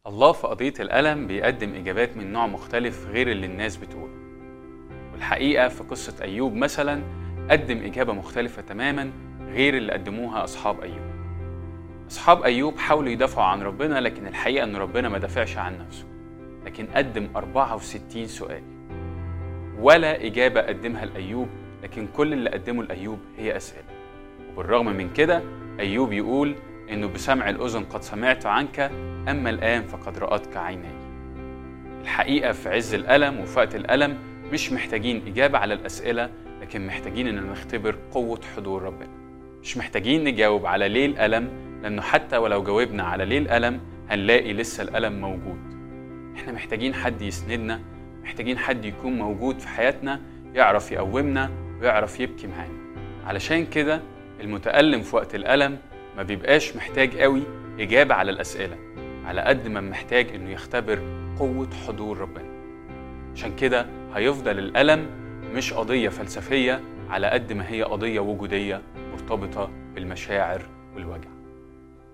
الله في قضية الألم بيقدم إجابات من نوع مختلف غير اللي الناس بتقوله. والحقيقة في قصة أيوب مثلا قدم إجابة مختلفة تماما غير اللي قدموها أصحاب أيوب. أصحاب أيوب حاولوا يدافعوا عن ربنا، لكن الحقيقة أن ربنا ما دافعش عن نفسه، لكن قدم 64 سؤال ولا إجابة قدمها لأيوب، لكن كل اللي قدمه لأيوب هي أسئلة. وبالرغم من كده أيوب يقول إنه بسمع الأذن قد سمعت عنك، أما الآن فقد رأتك عيناي. الحقيقة في عز الألم وفي وقت الألم مش محتاجين إجابة على الأسئلة، لكن محتاجين إن نختبر قوة حضور ربنا. مش محتاجين نجاوب على ليه الألم، لأنه حتى ولو جاوبنا على ليه الألم هنلاقي لسه الألم موجود. إحنا محتاجين حد يسندنا، محتاجين حد يكون موجود في حياتنا يعرف يقومنا ويعرف يبكي معانا. علشان كده المتألم في وقت الألم ما بيبقاش محتاج قوي إجابة على الأسئلة، على قد ما محتاج إنه يختبر قوة حضور ربنا. عشان كده هيفضل الألم مش قضية فلسفية على قد ما هي قضية وجودية مرتبطة بالمشاعر والوجع.